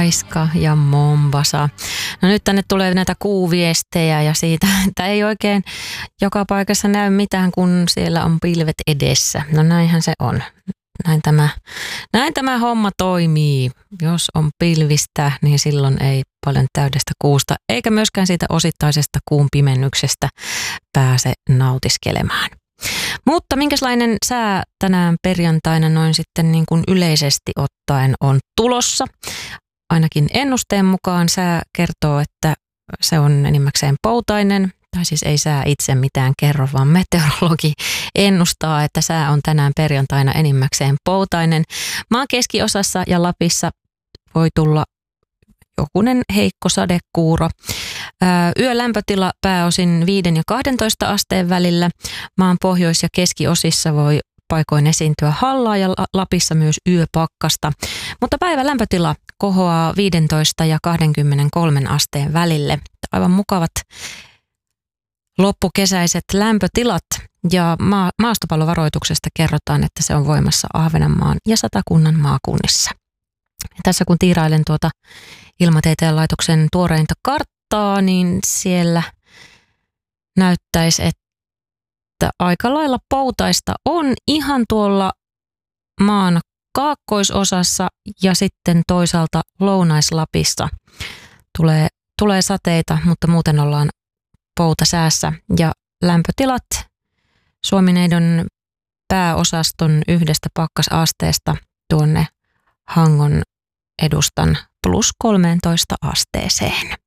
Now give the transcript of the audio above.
Raiska ja Mombasa. No nyt tänne tulee näitä kuuviestejä ja siitä, että ei oikein joka paikassa näy mitään, kun siellä on pilvet edessä. No näinhän se on. Näin tämä homma toimii. Jos on pilvistä, niin silloin ei paljon täydestä kuusta, eikä myöskään siitä osittaisesta kuun pimennyksestä pääse nautiskelemaan. Mutta minkälainen sää tänään perjantaina noin sitten niin kuin yleisesti ottaen on tulossa? Ainakin ennusteen mukaan sää kertoo, että se on enimmäkseen poutainen. Tai siis ei sää itse mitään kerro, vaan meteorologi ennustaa, että sää on tänään perjantaina enimmäkseen poutainen. Maan keskiosassa ja Lapissa voi tulla jokunen heikko sadekuuro. Yön lämpötila pääosin 5 ja 12 asteen välillä. Maan pohjois- ja keskiosissa voi paikoin esiintyä hallaa ja Lapissa myös yöpakkasta. Mutta päivän lämpötila kohoaa 15 ja 23 asteen välille. Aivan mukavat loppukesäiset lämpötilat ja maastopallovaroituksesta kerrotaan, että se on voimassa Ahvenanmaan ja Satakunnan maakunnissa. Ja tässä kun tiirailen tuota Ilmatieteen laitoksen tuoreinta karttaa, niin siellä näyttäisi, että aika lailla poutaista on ihan tuolla maan kaakkoisosassa ja sitten toisaalta Lounais-Lapissa tulee sateita, mutta muuten ollaan poutasäässä ja lämpötilat Suomineidon pääosaston 1 pakkasasteesta tuonne Hangon edustan +13 asteeseen.